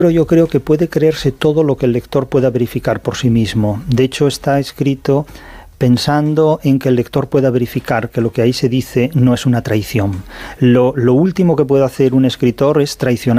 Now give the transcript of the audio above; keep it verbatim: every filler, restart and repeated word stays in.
Pero yo creo que puede creerse todo lo que el lector pueda verificar por sí mismo. De hecho, está escrito pensando en que el lector pueda verificar que lo que ahí se dice no es una traición. Lo, lo último que puede hacer un escritor es traicionar